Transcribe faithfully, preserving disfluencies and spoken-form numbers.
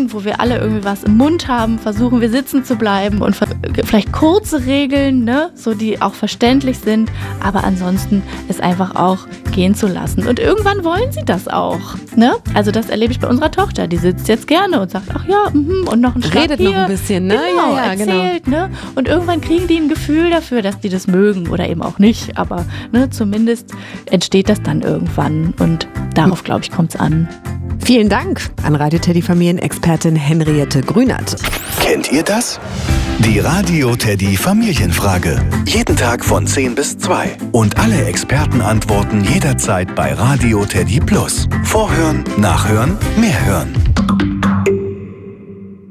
Moment, wo wir alle irgendwie was im Mund haben, versuchen wir sitzen zu bleiben und vielleicht kurze Regeln, ne, so die auch verständlich sind, aber ansonsten es einfach auch gehen zu lassen. Und irgendwann wollen sie das auch, ne? Also das erlebe ich bei unserer Tochter, die sitzt jetzt gerne und sagt, ach ja, mh, und noch ein Schlag Redet hier. noch ein bisschen, ne? Genau, ja, ja, erzählt, genau. ne? Und irgendwann kriegen die ein Gefühl dafür, dass die das mögen oder eben auch nicht, aber ne, zumindest entsteht das dann irgendwann und darauf, glaube ich, kommt es an. Vielen Dank an Radio Teddy Familienexpertin Henriette Grünert. Kennt ihr das? Die Radio Teddy Familienfrage. Jeden Tag von zehn bis zwei. Und alle Experten antworten jederzeit bei Radio Teddy Plus. Vorhören, nachhören, mehr hören.